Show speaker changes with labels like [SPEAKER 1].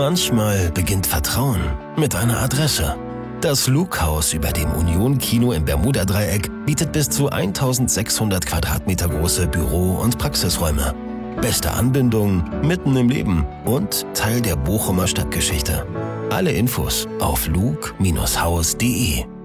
[SPEAKER 1] Manchmal beginnt Vertrauen mit einer Adresse. Das Luke-Haus über dem Union-Kino im Bermuda-Dreieck bietet bis zu 1600 Quadratmeter große Büro- und Praxisräume. Beste Anbindung mitten im Leben und Teil der Bochumer Stadtgeschichte. Alle Infos auf luke-haus.de.